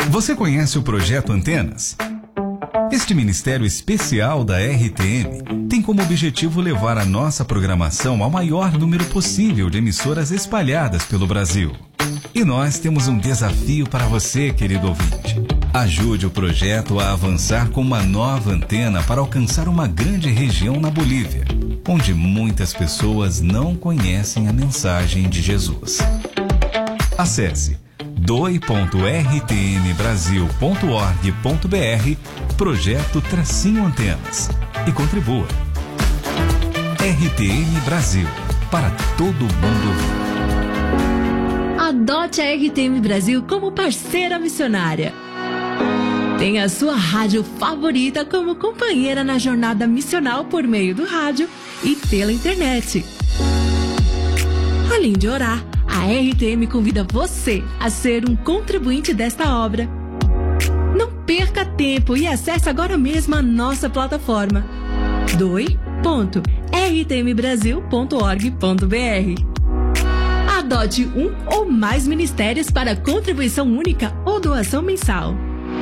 Você conhece o Projeto Antenas? Este ministério especial da RTM tem como objetivo levar a nossa programação ao maior número possível de emissoras espalhadas pelo Brasil. E nós temos um desafio para você, querido ouvinte. Ajude o projeto a avançar com uma nova antena para alcançar uma grande região na Bolívia, onde muitas pessoas não conhecem a mensagem de Jesus. Acesse doi.rtmbrasil.org.br Projeto-Antenas e contribua. RTM Brasil, para todo mundo ouvir. Adote a RTM Brasil como parceira missionária. Tenha a sua rádio favorita como companheira na jornada missional por meio do rádio e pela internet. Além de orar, a RTM convida você a ser um contribuinte desta obra. Não perca tempo e acesse agora mesmo a nossa plataforma doi.rtmbrasil.org.br. Adote um ou mais ministérios para contribuição única ou doação mensal.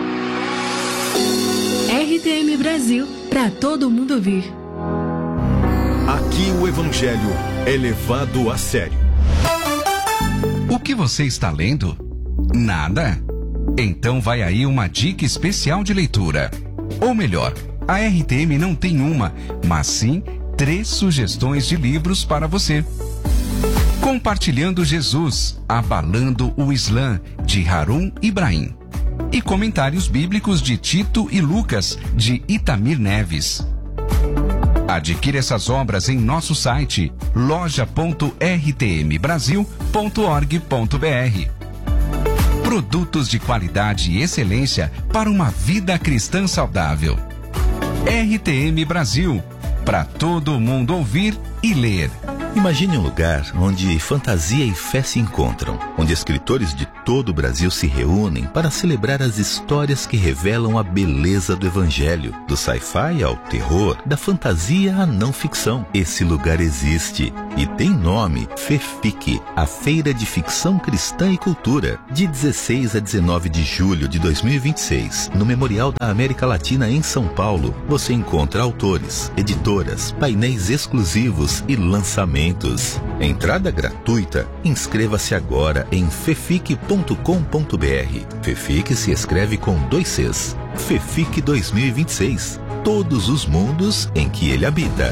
RTM Brasil, para todo mundo ouvir. Aqui o Evangelho é levado a sério. O que você está lendo? Nada? Então vai aí uma dica especial de leitura. Ou melhor, a RTM não tem uma, mas sim 3 sugestões de livros para você. Compartilhando Jesus, Abalando o Islã, de Harun Ibrahim. E comentários bíblicos de Tito e Lucas, de Itamir Neves. Adquira essas obras em nosso site loja.rtmbrasil.org.br. Produtos de qualidade e excelência para uma vida cristã saudável. RTM Brasil, para todo mundo ouvir e ler. Imagine um lugar onde fantasia e fé se encontram, onde escritores de todo o Brasil se reúnem para celebrar as histórias que revelam a beleza do Evangelho, do sci-fi ao terror, da fantasia à não ficção. Esse lugar existe e tem nome: FEFIC, a Feira de Ficção Cristã e Cultura, de 16 a 19 de julho de 2026, no Memorial da América Latina em São Paulo. Você encontra autores, editoras, painéis exclusivos e lançamentos. Entrada gratuita. Inscreva-se agora em fefic.com.br. FEFIC se escreve com 2 Cs. FEFIC 2026. Todos os mundos em que ele habita.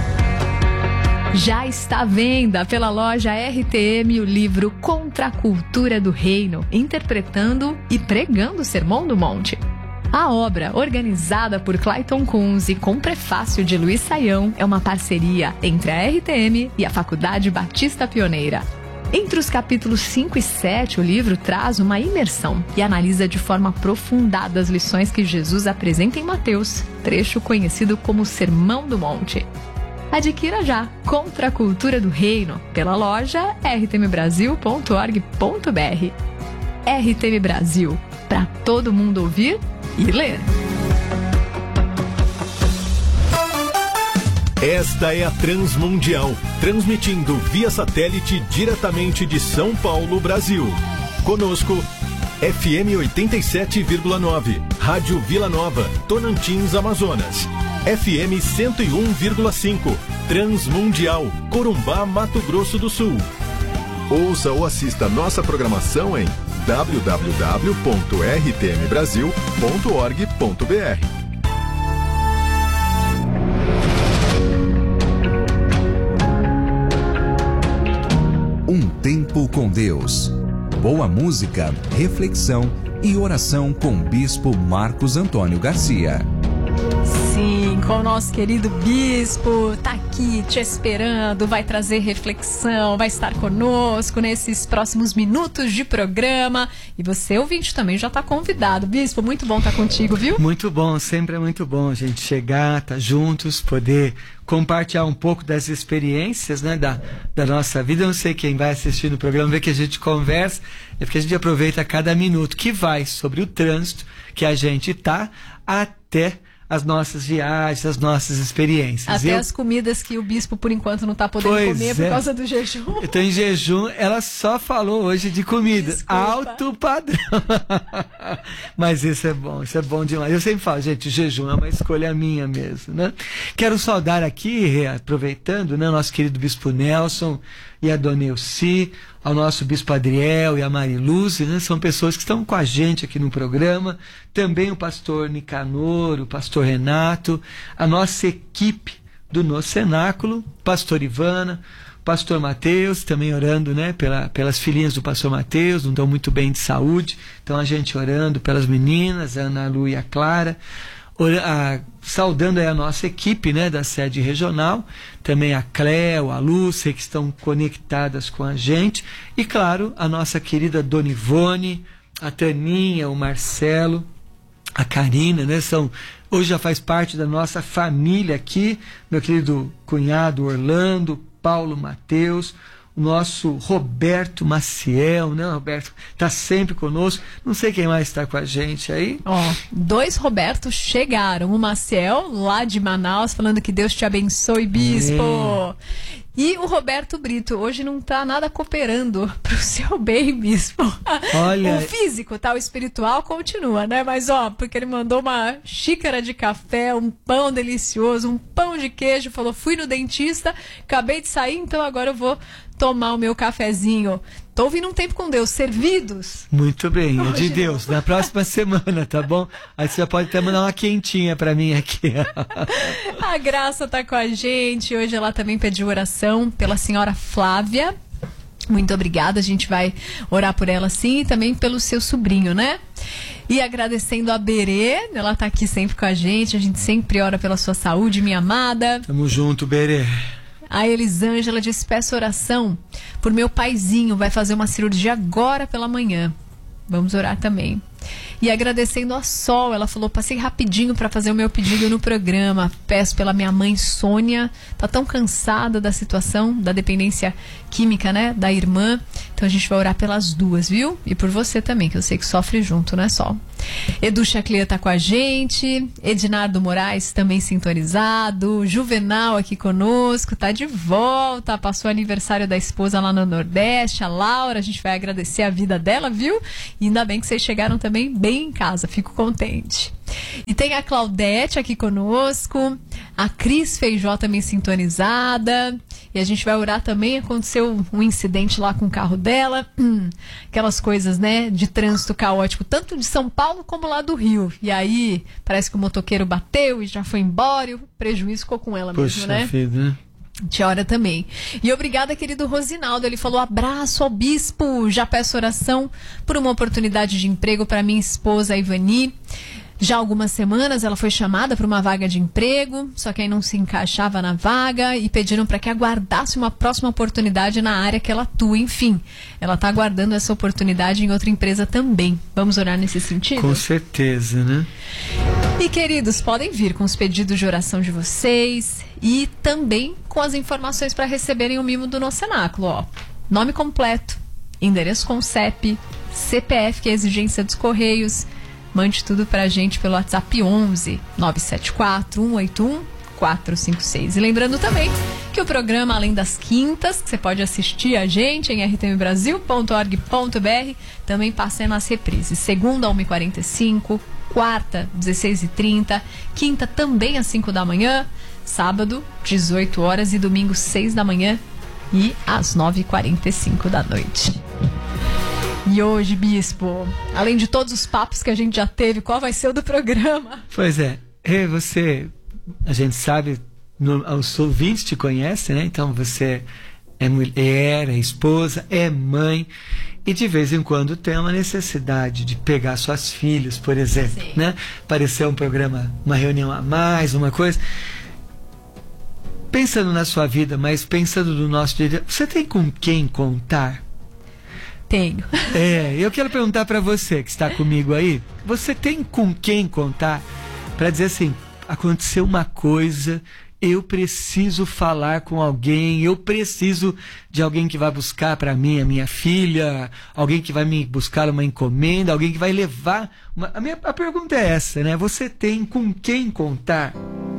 Já está à venda pela loja RTM o livro Contra a Cultura do Reino, interpretando e pregando o Sermão do Monte. A obra, organizada por Clayton Kunz e com prefácio de Luiz Saião, é uma parceria entre a RTM e a Faculdade Batista Pioneira. Entre os capítulos 5 e 7, o livro traz uma imersão e analisa de forma aprofundada as lições que Jesus apresenta em Mateus, trecho conhecido como Sermão do Monte. Adquira já Contra a Cultura do Reino pela loja rtmbrasil.org.br. RTM Brasil, para todo mundo ouvir e ler. Esta é a Transmundial, transmitindo via satélite diretamente de São Paulo, Brasil. Conosco, FM 87,9, Rádio Vila Nova, Tonantins, Amazonas. FM 101,5, Transmundial, Corumbá, Mato Grosso do Sul. Ouça ou assista nossa programação em www.rtmbrasil.org.br. Um tempo com Deus. Boa música, reflexão e oração com o Bispo Marcos Antônio Garcia. Sim, com o nosso querido bispo, tá aqui te esperando, vai trazer reflexão, vai estar conosco nesses próximos minutos de programa. E você, ouvinte, também já tá convidado. Bispo, muito bom estar contigo, viu? Muito bom, sempre é muito bom a gente chegar, tá juntos, poder compartilhar um pouco das experiências, né, da nossa vida. Eu não sei quem vai assistir no programa, ver que a gente conversa, é porque a gente aproveita cada minuto que vai sobre o trânsito que a gente tá até as nossas viagens, as nossas experiências. Até as comidas que o bispo, por enquanto, não está podendo comer por causa do jejum. Eu estou em jejum, ela só falou hoje de comida. Desculpa. Alto padrão. Mas isso é bom demais. Eu sempre falo, gente, o jejum é uma escolha minha mesmo, né? Quero saudar aqui, aproveitando, né, o nosso querido bispo Nelson e a dona Elci, ao nosso bispo Adriel e a Mariluz, né? São pessoas que estão com a gente aqui no programa, também o pastor Nicanor, o pastor Renato, a nossa equipe do nosso cenáculo, pastor Ivana, pastor Mateus, também orando, né, pelas filhinhas do pastor Mateus, não estão muito bem de saúde, então a gente orando pelas meninas, a Ana Lu e a Clara, saudando aí a nossa equipe, né, da sede regional, também a Cléo, a Lúcia, que estão conectadas com a gente, e claro, a nossa querida Dona Ivone, a Taninha, o Marcelo, a Karina, né, hoje já faz parte da nossa família aqui, meu querido cunhado Orlando, Paulo Mateus, o nosso Roberto Maciel, né? O Roberto está sempre conosco. Não sei quem mais está com a gente aí. Dois Robertos chegaram. O Maciel, lá de Manaus, falando que Deus te abençoe, bispo. E o Roberto Brito, hoje não está nada cooperando para o seu bem, bispo. Olha, o físico, tá? O espiritual continua, né? Mas, porque ele mandou uma xícara de café, um pão delicioso, um pão de queijo, falou, fui no dentista, acabei de sair, então agora eu vou tomar o meu cafezinho. Tô ouvindo um tempo com Deus, servidos. Muito bem, é de Deus. Na próxima semana, tá bom? Aí você já pode até mandar uma quentinha pra mim aqui. A Graça tá com a gente. Hoje ela também pediu oração pela senhora Flávia. Muito obrigada, a gente vai orar por ela sim e também pelo seu sobrinho, né? E agradecendo a Berê, ela tá aqui sempre com a gente sempre ora pela sua saúde, minha amada. Tamo junto, Berê. A Elisângela disse, peço oração por meu paizinho, vai fazer uma cirurgia agora pela manhã. Vamos orar também. E agradecendo a Sol, ela falou, passei rapidinho para fazer o meu pedido no programa. Peço pela minha mãe Sônia, tá tão cansada da situação, da dependência química, né, da irmã. Então a gente vai orar pelas duas, viu? E por você também, que eu sei que sofre junto, né, Sol? Edu Chaclia tá com a gente, Ednardo Moraes também sintonizado, Juvenal aqui conosco, tá de volta, passou o aniversário da esposa lá no Nordeste, a Laura, a gente vai agradecer a vida dela, viu? E ainda bem que vocês chegaram também bem em casa, fico contente. E tem a Claudete aqui conosco, a Cris Feijó também sintonizada, e a gente vai orar também. Aconteceu um incidente lá com o carro dela, aquelas coisas, né, de trânsito caótico, tanto de São Paulo como lá do Rio, e aí parece que o motoqueiro bateu e já foi embora, e o prejuízo ficou com ela mesmo, né? Vida, né? Te ora também. E obrigada, querido Rosinaldo. Ele falou, abraço ao bispo. Já peço oração por uma oportunidade de emprego para minha esposa Ivani. Já há algumas semanas ela foi chamada para uma vaga de emprego, só que aí não se encaixava na vaga e pediram para que aguardasse uma próxima oportunidade na área que ela atua. Enfim, ela está aguardando essa oportunidade em outra empresa também. Vamos orar nesse sentido? Com certeza, né? E, queridos, podem vir com os pedidos de oração de vocês e também com as informações para receberem o mimo do nosso cenáculo. Nome completo, endereço com CEP, CPF, que é a exigência dos Correios. Mande tudo pra gente pelo WhatsApp 11 974 181 456. E lembrando também que o programa, além das quintas, que você pode assistir a gente em rtmbrasil.org.br, também passa nas reprises. Segunda, 1h45, quarta, 16h30, quinta também às 5 da manhã, sábado, 18 horas e domingo, 6 da manhã e às 9h45 da noite. E hoje, bispo, além de todos os papos que a gente já teve, qual vai ser o do programa? Pois é, a gente sabe, os ouvintes te conhecem, né? Então você é mulher, é esposa, é mãe, e de vez em quando tem uma necessidade de pegar suas filhas, por exemplo, sim, né? Parecer um programa, uma reunião a mais, uma coisa. Pensando na sua vida, mas pensando no nosso dia, você tem com quem contar? Tenho. Eu quero perguntar para você que está comigo aí, você tem com quem contar para dizer assim, aconteceu uma coisa, eu preciso falar com alguém, eu preciso de alguém que vai buscar para mim a minha filha, alguém que vai me buscar uma encomenda, alguém que vai levar... A pergunta é essa, né? Você tem com quem contar?